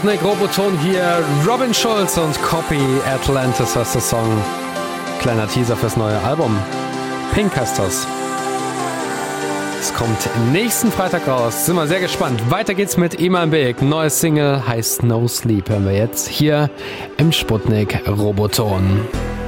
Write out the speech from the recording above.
Sputnik Roboton hier, Robin Schulz und Copy Atlantis heißt der Song. Kleiner Teaser fürs neue Album. Pink heißt das. Es kommt nächsten Freitag raus. Sind wir sehr gespannt. Weiter geht's mit Iman Beek. Neues Single heißt No Sleep. Hören wir jetzt hier im Sputnik Roboton.